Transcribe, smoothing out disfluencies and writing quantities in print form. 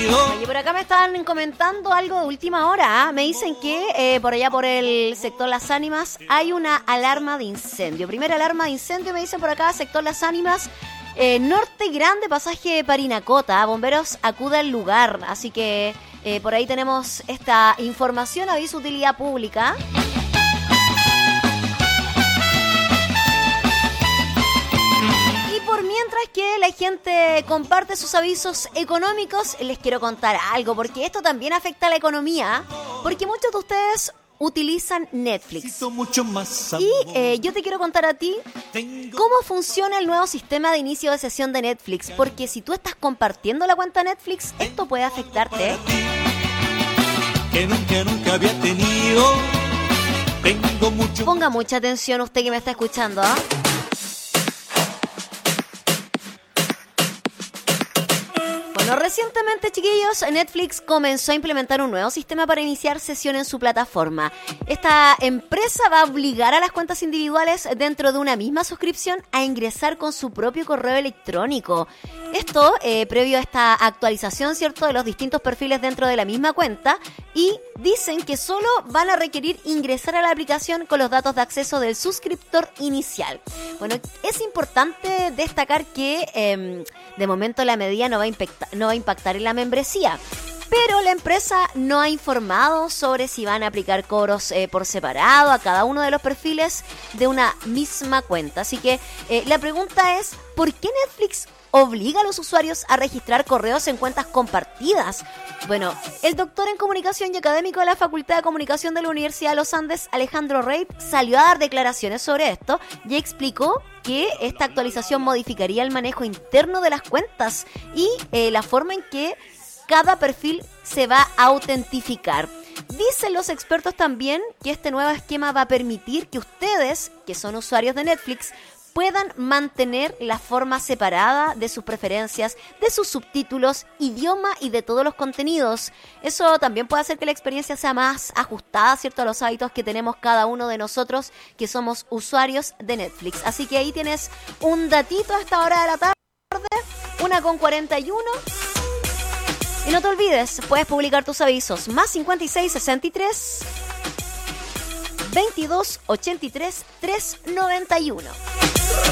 tenido. Oye, por acá me estaban comentando algo de última hora, ¿ah? Me dicen que por allá por el sector Las Ánimas hay una alarma de incendio. Primera alarma de incendio, me dicen por acá, sector Las Ánimas. Norte Grande, pasaje Parinacota. Bomberos acuden al lugar. Así que por ahí tenemos esta información, aviso de utilidad pública. Y por mientras que la gente comparte sus avisos económicos, les quiero contar algo, porque esto también afecta a la economía, porque muchos de ustedes utilizan Netflix. Y yo te quiero contar a ti cómo funciona el nuevo sistema de inicio de sesión de Netflix, porque si tú estás compartiendo la cuenta Netflix, esto puede afectarte. Que nunca había tenido. Tengo mucho. Ponga mucha atención usted que me está escuchando, ¿ah? Bueno, recientemente, chiquillos, Netflix comenzó a implementar un nuevo sistema para iniciar sesión en su plataforma. Esta empresa va a obligar a las cuentas individuales dentro de una misma suscripción a ingresar con su propio correo electrónico. Esto previo a esta actualización, ¿cierto?, de los distintos perfiles dentro de la misma cuenta, y dicen que solo van a requerir ingresar a la aplicación con los datos de acceso del suscriptor inicial. Bueno, es importante destacar que de momento la medida no va a impactar en la membresía, pero la empresa no ha informado sobre si van a aplicar cobros por separado a cada uno de los perfiles de una misma cuenta. Así que la pregunta es, ¿por qué Netflix obliga a los usuarios a registrar correos en cuentas compartidas? Bueno, el doctor en comunicación y académico de la Facultad de Comunicación de la Universidad de los Andes, Alejandro Reid, salió a dar declaraciones sobre esto y explicó que esta actualización modificaría el manejo interno de las cuentas y la forma en que cada perfil se va a autentificar. Dicen los expertos también que este nuevo esquema va a permitir que ustedes, que son usuarios de Netflix, puedan mantener la forma separada de sus preferencias, de sus subtítulos, idioma y de todos los contenidos. Eso también puede hacer que la experiencia sea más ajustada, ¿cierto?, a los hábitos que tenemos cada uno de nosotros que somos usuarios de Netflix. Así que ahí tienes un datito a esta hora de la tarde, 1:41. Y no te olvides, puedes publicar tus avisos, más 56 63 22 83 391.